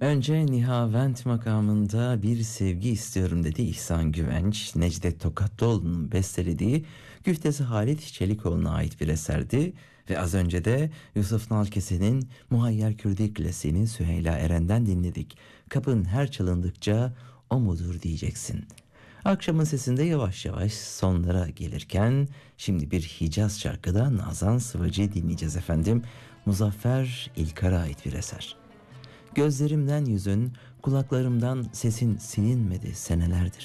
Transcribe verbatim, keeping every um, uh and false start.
Önce Nihavent makamında bir sevgi istiyorum dedi İhsan Güvenç. Necdet Tokatlıoğlu'nun bestelediği Güftesi Halit Çelikoğlu'na ait bir eserdi. Ve az önce de Yusuf Nalkese'nin Muhayyer Kürdi klasiğini Süheyla Eren'den dinledik. Kapın her çalındıkça o mudur diyeceksin. Akşamın sesinde yavaş yavaş sonlara gelirken şimdi bir Hicaz şarkıda Nazan Sıvacı'yı dinleyeceğiz efendim. Muzaffer İlkar'a ait bir eser. Gözlerimden yüzün, kulaklarımdan sesin silinmedi senelerdir.